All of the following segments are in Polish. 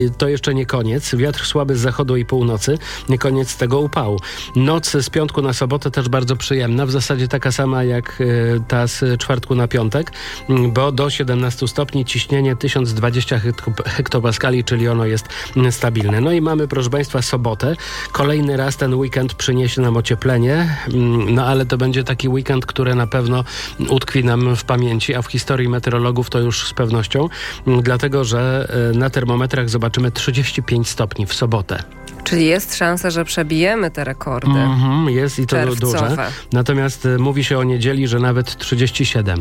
To jeszcze nie koniec. Wiatr słaby z zachodu i północy. Nie koniec tego upału. Noc z piątku na sobotę też bardzo przyjemna. W zasadzie taka sama jak ta z czwartku na piątek, bo do 17 stopni ciśnienie 1020 hektopaskali, czyli ono jest stabilne. No i mamy, proszę Państwa, sobotę. Kolejny raz ten weekend przyniesie nam ocieplenie, no ale to będzie taki weekend, który na pewno utkwi nam w pamięci, a w historii meteorologów to już z pewnością, dlatego że na termometrach zobaczymy 35 stopni w sobotę. Czyli jest szansa, że przebijemy te rekordy. Jest i to duże. Natomiast mówi się o niedzieli, że nawet 37.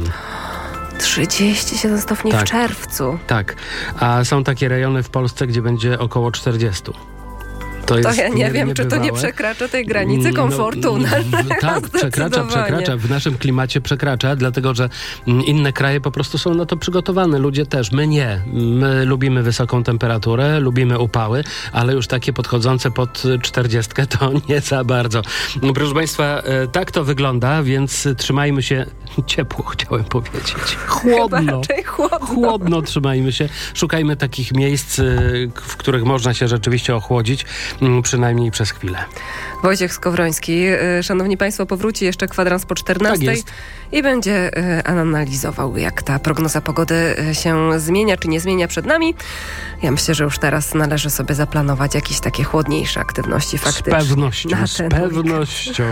37 stopni w czerwcu. Tak, a są takie rejony w Polsce, gdzie będzie około 40. To ja nie wiem, czy to nie przekracza tej granicy komfortu. Tak, przekracza. W naszym klimacie przekracza, dlatego że inne kraje po prostu są na to przygotowane. Ludzie też. My nie. My lubimy wysoką temperaturę, lubimy upały, ale już takie podchodzące pod 40 to nie za bardzo. Proszę Państwa, tak to wygląda, więc trzymajmy się ciepło, chciałem powiedzieć. Chłodno trzymajmy się. Szukajmy takich miejsc, w których można się rzeczywiście ochłodzić. Przynajmniej przez chwilę. Wojciech Skowroński. Szanowni Państwo, powróci jeszcze kwadrans po 14 i będzie analizował, jak ta prognoza pogody się zmienia, czy nie zmienia przed nami. Ja myślę, że już teraz należy sobie zaplanować jakieś takie chłodniejsze aktywności faktyczne. Z pewnością.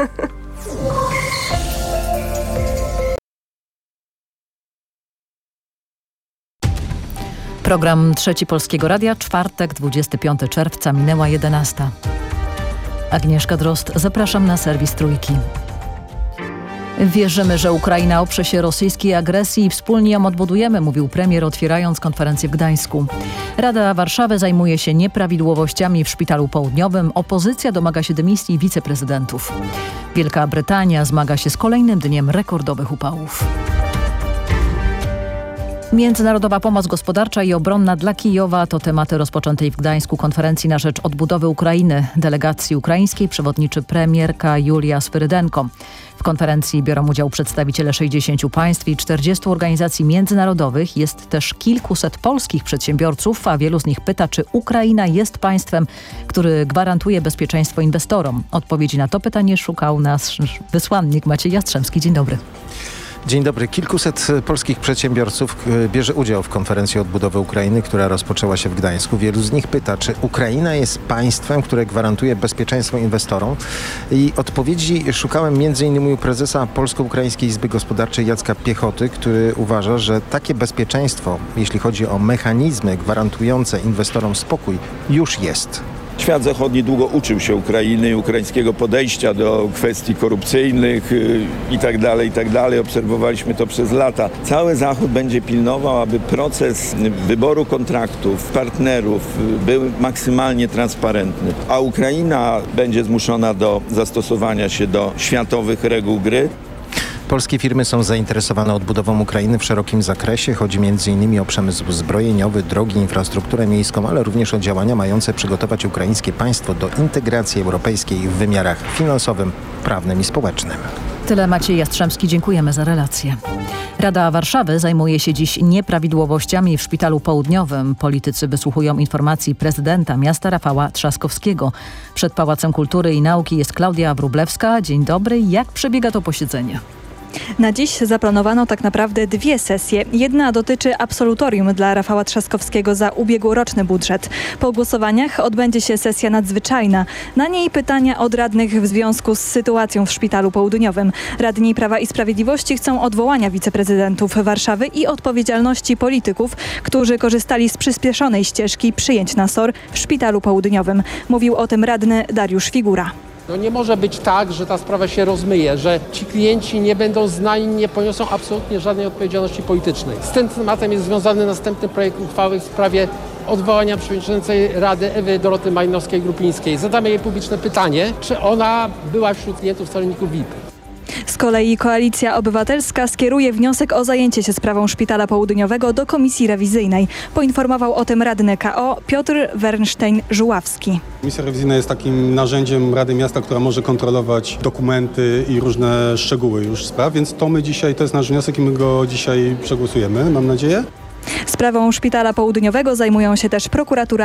Program Trzeci Polskiego Radia, czwartek, 25 czerwca, minęła 11. Agnieszka Drozd, zapraszam na serwis Trójki. Wierzymy, że Ukraina oprze się rosyjskiej agresji i wspólnie ją odbudujemy, mówił premier, otwierając konferencję w Gdańsku. Rada Warszawy zajmuje się nieprawidłowościami w Szpitalu Południowym. Opozycja domaga się dymisji wiceprezydentów. Wielka Brytania zmaga się z kolejnym dniem rekordowych upałów. Międzynarodowa pomoc gospodarcza i obronna dla Kijowa to tematy rozpoczętej w Gdańsku konferencji na rzecz odbudowy Ukrainy. Delegacji ukraińskiej przewodniczy premierka Julia Swyrydenko. W konferencji biorą udział przedstawiciele 60 państw i 40 organizacji międzynarodowych. Jest też kilkuset polskich przedsiębiorców, a wielu z nich pyta, czy Ukraina jest państwem, który gwarantuje bezpieczeństwo inwestorom. Odpowiedzi na to pytanie szukał nasz wysłannik Maciej Jastrzębski. Dzień dobry. Dzień dobry. Kilkuset polskich przedsiębiorców bierze udział w konferencji odbudowy Ukrainy, która rozpoczęła się w Gdańsku. Wielu z nich pyta, czy Ukraina jest państwem, które gwarantuje bezpieczeństwo inwestorom. I odpowiedzi szukałem m.in. u prezesa Polsko-Ukraińskiej Izby Gospodarczej Jacka Piechoty, który uważa, że takie bezpieczeństwo, jeśli chodzi o mechanizmy gwarantujące inwestorom spokój, już jest. Świat zachodni długo uczył się Ukrainy, ukraińskiego podejścia do kwestii korupcyjnych i tak dalej. Obserwowaliśmy to przez lata. Cały Zachód będzie pilnował, aby proces wyboru kontraktów, partnerów był maksymalnie transparentny. A Ukraina będzie zmuszona do zastosowania się do światowych reguł gry. Polskie firmy są zainteresowane odbudową Ukrainy w szerokim zakresie. Chodzi m.in. o przemysł zbrojeniowy, drogi, infrastrukturę miejską, ale również o działania mające przygotować ukraińskie państwo do integracji europejskiej w wymiarach finansowym, prawnym i społecznym. Tyle Maciej Jastrzębski, dziękujemy za relację. Rada Warszawy zajmuje się dziś nieprawidłowościami w Szpitalu Południowym. Politycy wysłuchują informacji prezydenta miasta Rafała Trzaskowskiego. Przed Pałacem Kultury i Nauki jest Klaudia Wróblewska. Dzień dobry. Jak przebiega to posiedzenie? Na dziś zaplanowano tak naprawdę dwie sesje. Jedna dotyczy absolutorium dla Rafała Trzaskowskiego za ubiegłoroczny budżet. Po głosowaniach odbędzie się sesja nadzwyczajna. Na niej pytania od radnych w związku z sytuacją w Szpitalu Południowym. Radni Prawa i Sprawiedliwości chcą odwołania wiceprezydentów Warszawy i odpowiedzialności polityków, którzy korzystali z przyspieszonej ścieżki przyjęć na SOR w Szpitalu Południowym. Mówił o tym radny Dariusz Figura. Nie może być tak, że ta sprawa się rozmyje, że ci klienci nie będą znani, nie poniosą absolutnie żadnej odpowiedzialności politycznej. Z tym tematem jest związany następny projekt uchwały w sprawie odwołania przewodniczącej Rady Ewy Doroty Majnowskiej-Grupińskiej. Zadamy jej publiczne pytanie, czy ona była wśród klientów celowników VIP. Z kolei Koalicja Obywatelska skieruje wniosek o zajęcie się sprawą Szpitala Południowego do Komisji Rewizyjnej. Poinformował o tym radny KO Piotr Wernsztejn-Żuławski. Komisja rewizyjna jest takim narzędziem Rady Miasta, która może kontrolować dokumenty i różne szczegóły już spraw, więc to jest nasz wniosek i my go dzisiaj przegłosujemy, mam nadzieję. Sprawą Szpitala Południowego zajmują się też prokuratura